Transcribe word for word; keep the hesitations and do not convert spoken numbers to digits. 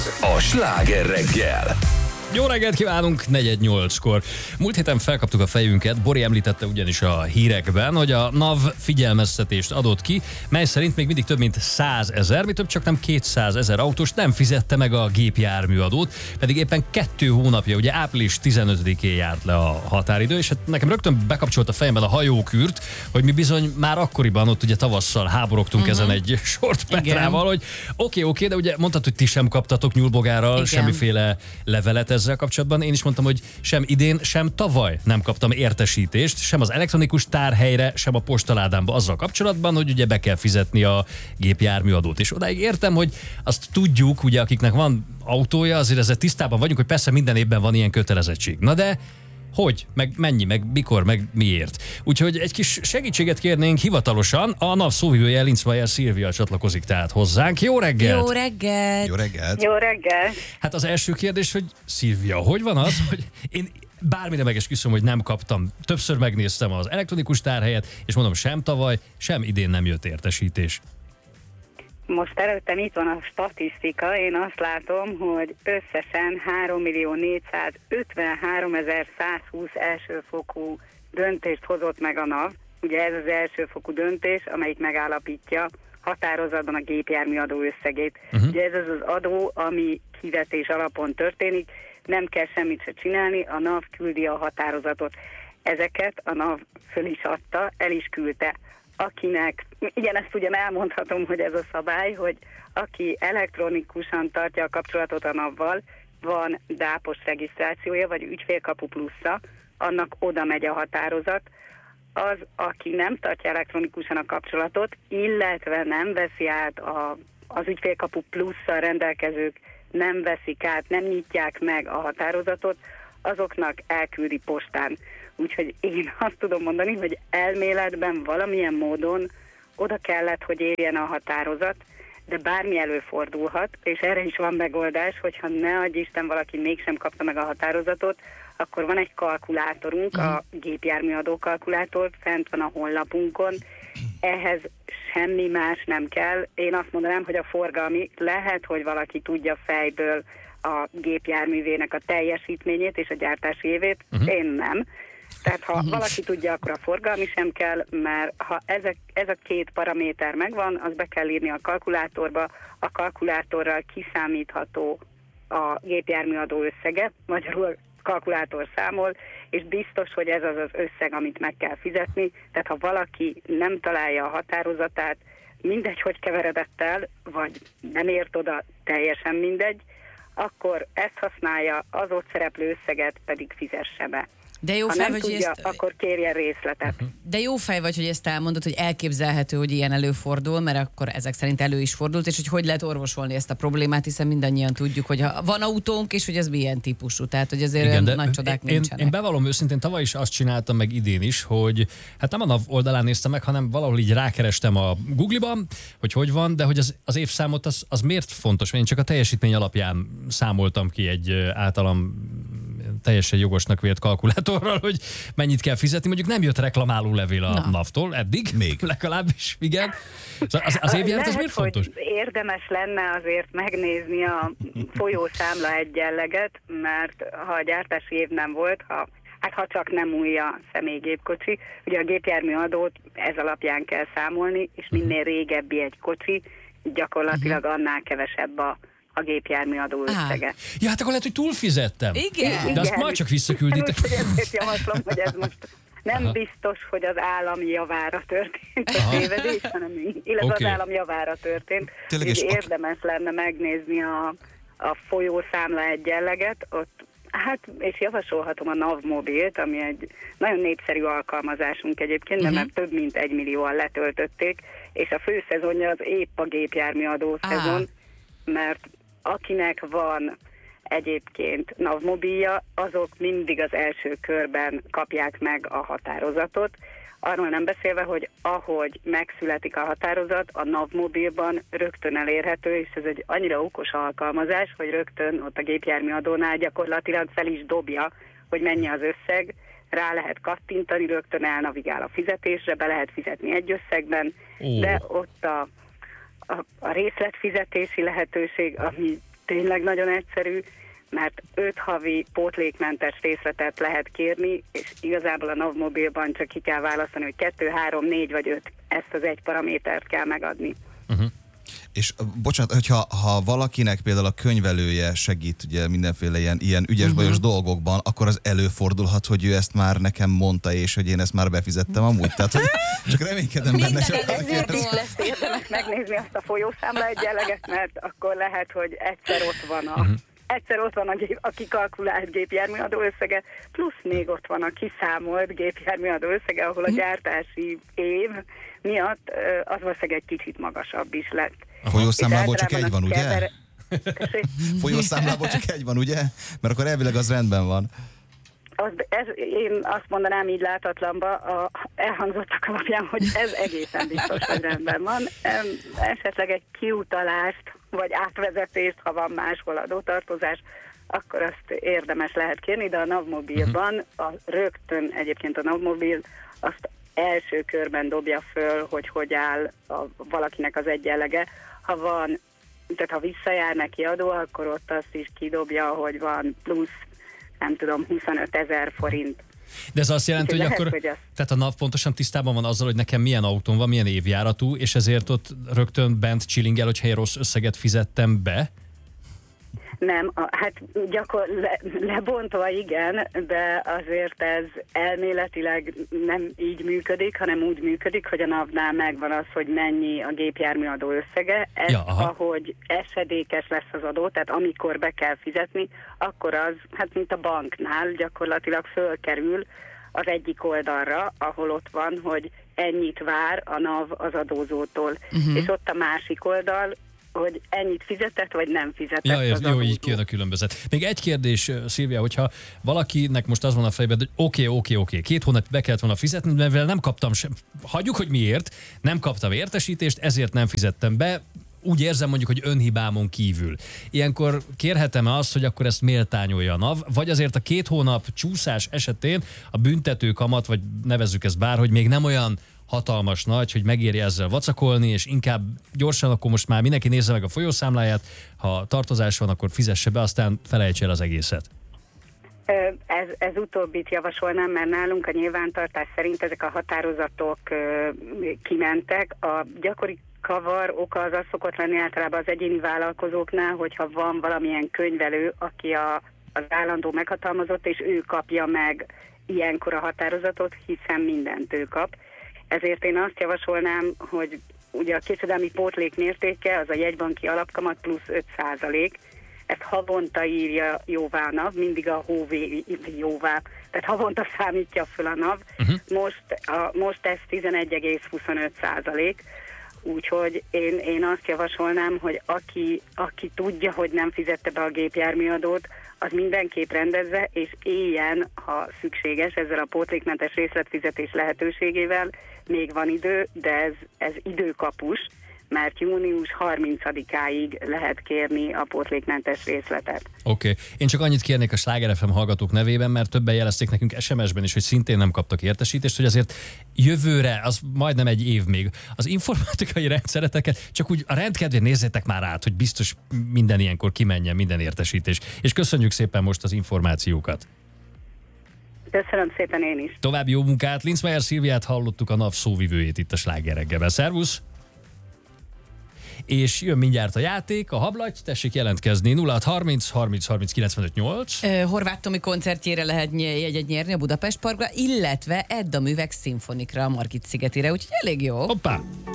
A Sláger reggel. Jó reggelt kívánunk, negyven nyolckor. Múlt héten felkaptuk a fejünket, Bori említette ugyanis a hírekben, hogy a NAV figyelmeztetést adott ki, mely szerint még mindig több mint százezer, mi több csak nem kétszázezer autós nem fizette meg a gépjárműadót, pedig éppen kettő hónapja, ugye április tizenötödikén járt le a határidő, és hát nekem rögtön bekapcsolt a fejemben a hajókürt, hogy mi bizony már akkoriban ott ugye tavasszal háborogtunk uh-huh. ezen egy sort Petrával, hogy oké, okay, oké, okay, de ugye mondtad, hogy ti sem kaptatok nyúlbogárral igen. semmiféle levelet ezzel kapcsolatban. Én is mondtam, hogy sem idén, sem tavaly nem kaptam értesítést, sem az elektronikus tárhelyre, sem a postaládámba azzal kapcsolatban, hogy ugye be kell fizetni a gépjárműadót. És odáig értem, hogy azt tudjuk, ugye akiknek van autója, azért ezzel tisztában vagyunk, hogy persze minden évben van ilyen kötelezettség. Na de hogy, meg mennyi, meg mikor, meg miért. Úgyhogy egy kis segítséget kérnénk hivatalosan. A NAV szóvivője Lincmeier Szilvia csatlakozik tehát hozzánk. Jó reggelt! Jó reggelt! Jó reggelt! Jó reggelt! Hát az első kérdés, hogy Szilvia, hogy van az, hogy én bármire megesküszöm, hogy nem kaptam. Többször megnéztem az elektronikus tárhelyet, és mondom, sem tavaly, sem idén nem jött értesítés. Most előttem itt van a statisztika, én azt látom, hogy összesen hárommillió négyszázötvenháromezer-százhúsz elsőfokú döntést hozott meg a NAV. Ugye ez az elsőfokú döntés, amelyik megállapítja határozatban a gépjárműadó összegét. Uh-huh. Ugye ez az az adó, ami kivetés alapon történik, nem kell semmit se csinálni, a NAV küldi a határozatot. Ezeket a NAV föl is adta, el is küldte. Akinek, igen, ezt ugyan elmondhatom, hogy ez a szabály, hogy aki elektronikusan tartja a kapcsolatot a NAV-val, van dápos regisztrációja, vagy ügyfélkapu plusza, annak oda megy a határozat. Az, aki nem tartja elektronikusan a kapcsolatot, illetve nem veszi át a, az ügyfélkapu plusszal rendelkezők, nem veszik át, nem nyitják meg a határozatot, azoknak elküldi postán. Úgyhogy én azt tudom mondani, hogy elméletben valamilyen módon oda kellett, hogy érjen a határozat, de bármi előfordulhat, és erre is van megoldás, hogyha ne adj Isten valaki mégsem kapta meg a határozatot, akkor van egy kalkulátorunk, a gépjárműadó kalkulátor, fent van a honlapunkon, ehhez semmi más nem kell. Én azt mondanám, hogy a forgalmi, lehet, hogy valaki tudja fejből a gépjárművének a teljesítményét és a gyártási évét, uh-huh. én nem. Tehát ha valaki tudja, akkor a forgalmi sem kell, mert ha ezek, ez a két paraméter megvan, az be kell írni a kalkulátorba, a kalkulátorral kiszámítható a gépjárműadó összege, magyarul kalkulátor számol, és biztos, hogy ez az az összeg, amit meg kell fizetni, tehát ha valaki nem találja a határozatát, mindegy, hogy keveredett el, vagy nem ért oda, teljesen mindegy, akkor ezt használja, az ott szereplő összeget pedig fizesse be. De jó ha fej nem vagy, tudja, hogy ezt... akkor kérjen részletet. De jó fej vagy, hogy ezt elmondod, hogy elképzelhető, hogy ilyen előfordul, mert akkor ezek szerint elő is fordult, és hogy hogy lehet orvosolni ezt a problémát, hiszen mindannyian tudjuk, hogy ha van autónk, és hogy ez milyen típusú, tehát hogy azért igen, olyan nagy csodák én, nincsenek. Én bevallom őszintén, tavaly is azt csináltam meg idén is, hogy hát nem a NAV oldalán néztem meg, hanem valahol így rákerestem a Google-ban, hogy hogy van, de hogy az, az évszámot az, az miért fontos, mert én csak a teljesítmény alapján számoltam ki egy általam teljesen jogosnak vélt kalkulátorral, hogy mennyit kell fizetni. Mondjuk nem jött reklamáló levél a NAV-tól eddig, még legalábbis, igen. Az, az évjárat az miért fontos? Érdemes lenne azért megnézni a folyószámla egyenleget, mert ha a gyártási év nem volt, ha, hát ha csak nem új a személygépkocsi, ugye a gépjárműadót ez alapján kell számolni, és minél régebbi egy kocsi, gyakorlatilag annál kevesebb a a gépjárműadó összege. Ja, hát akkor lehet, hogy túlfizettem. Igen. De azt már csak visszakülditek. Úgyhogy ezért javaslom, hogy ez most nem Aha. biztos, hogy az állam javára történt a tévedés, hanem illetve okay. az állam javára történt. Úgyhogy érdemes lenne megnézni a, a folyószámla egyenleget, ott hát, és javasolhatom a NAV mobilt, ami egy nagyon népszerű alkalmazásunk egyébként, uh-huh. mert több mint egy millióan letöltötték, és a főszezonja az épp a gépjárműadó szezon, mert akinek van egyébként NAV mobilja, azok mindig az első körben kapják meg a határozatot. Arról nem beszélve, hogy ahogy megszületik a határozat, a NAV mobilban rögtön elérhető, és ez egy annyira okos alkalmazás, hogy rögtön ott a gépjárműadónál gyakorlatilag fel is dobja, hogy mennyi az összeg, rá lehet kattintani, rögtön elnavigál a fizetésre, be lehet fizetni egy összegben, oh. de ott a A, a részletfizetési lehetőség, ami tényleg nagyon egyszerű, mert öt havi pótlékmentes részletet lehet kérni, és igazából a NavMobilban csak ki kell választani, hogy kettő, három, négy vagy öt, ezt az egy paramétert kell megadni. Uh-huh. És bocsánat, hogyha ha valakinek például a könyvelője segít ugye mindenféle ilyen, ilyen ügyes-bajos uh-huh. dolgokban, akkor az előfordulhat, hogy ő ezt már nekem mondta, és hogy én ezt már befizettem amúgy. Tehát, hogy csak reménykedem benne. Ezért is lesz érdemes megnézni azt a folyószámla egyenleget, mert akkor lehet, hogy egyszer ott van a... Uh-huh. Egyszer ott van a, gép, a kikalkulált gépjárműadó összege, plusz még ott van a kiszámolt gépjárműadó összege, ahol a gyártási év miatt az valószínűleg egy kicsit magasabb is lett. A folyószámlából csak egy van, ugye? Kever... Folyószámlából csak egy van, ugye? Mert akkor elvileg az rendben van. Az, ez, én azt mondanám így látatlanba, a elhangzottak alapján, hogy ez egészen biztos, hogy rendben van. Esetleg egy kiutalást, vagy átvezetést, ha van máshol adótartozás, akkor azt érdemes lehet kérni, de a NavMobilban a, rögtön egyébként a NavMobil azt első körben dobja föl, hogy hogy áll a, valakinek az egyenlege. Ha van, tehát ha visszajár neki adó, akkor ott azt is kidobja, hogy van plusz, nem tudom, huszonöt ezer forint. De ez azt jelenti, hogy lehet, akkor, hogy az... tehát a NAV pontosan tisztában van azzal, hogy nekem milyen autón van, milyen évjáratú, és ezért ott rögtön bent chillingel, hogyha egy rossz összeget fizettem be? Nem, a, hát gyakor, le, lebontva igen, de azért ez elméletileg nem így működik, hanem úgy működik, hogy a NAV-nál megvan az, hogy mennyi a gépjárműadó összege. Ez, ja, ahogy esedékes lesz az adó, tehát amikor be kell fizetni, akkor az, hát mint a banknál gyakorlatilag fölkerül az egyik oldalra, ahol ott van, hogy ennyit vár a NAV az adózótól. Uh-huh. És ott a másik oldal, hogy ennyit fizetett, vagy nem fizetett. Ja, jó, az jó, így kijön a különbözet. Még egy kérdés, Szilvia, hogyha valakinek most az van a fejben, hogy oké, oké, oké, két hónap be kellett volna fizetni, mivel nem kaptam sem, hagyjuk, hogy miért, nem kaptam értesítést, ezért nem fizettem be, úgy érzem mondjuk, hogy önhibámon kívül. Ilyenkor kérhetem-e azt, hogy akkor ezt méltányolja a NAV, vagy azért a két hónap csúszás esetén a büntető kamat, vagy nevezzük ezt bárhogy, még nem olyan hatalmas nagy, hogy megérje ezzel vacakolni, és inkább gyorsan akkor most már mindenki nézze meg a folyószámláját, ha tartozás van, akkor fizesse be, aztán felejts el az egészet. Ez, ez utóbbit javasolnám, mert nálunk a nyilvántartás szerint ezek a határozatok kimentek. A gyakori kavar oka az az szokott lenni általában az egyéni vállalkozóknál, hogyha van valamilyen könyvelő, aki a, az állandó meghatalmazott, és ő kapja meg ilyenkor a határozatot, hiszen mindent ő kap. Ezért én azt javasolnám, hogy ugye a késedelmi pótlék mértéke az a jegybanki alapkamat plusz öt százalék, ezt havonta írja jóvá a NAV, mindig a hóvé jóvá, tehát havonta számítja föl a NAV. Uh-huh. Most, a, most ez tizenegy egész huszonöt százalék, úgyhogy én, én azt javasolnám, hogy aki, aki tudja, hogy nem fizette be a gépjárműadót, az mindenképp rendezze, és éljen, ha szükséges, ezzel a pótlékmentes részletfizetés lehetőségével. Még van idő, de ez, ez időkapus, mert június harmincadikáig lehet kérni a pótlékmentes részletet. Oké. Okay. Én csak annyit kérnék a Sláger ef em hallgatók nevében, mert többen jelezték nekünk es em es-ben is, hogy szintén nem kaptak értesítést, hogy azért jövőre, az majdnem egy év még, az informatikai rendszereteket csak úgy a rendkedvén nézzétek már át, hogy biztos minden ilyenkor kimenjen, minden értesítés. És köszönjük szépen most az információkat. Köszönöm szépen én is. További jó munkát. Linzmeier Szilviát hallottuk, a NAV szóvivőjét itt a Sláger reggelben. Szervusz! És jön mindjárt a játék, a hablagy, tessék jelentkezni nulla hat harminc harminc harminc kilencvenöt nyolc. Horváth Tomi koncertjére lehet jegyet nyerni a Budapest Parkba, illetve Edda Művek szimfonikra a Margit szigetére, úgyhogy elég jó. Hoppá!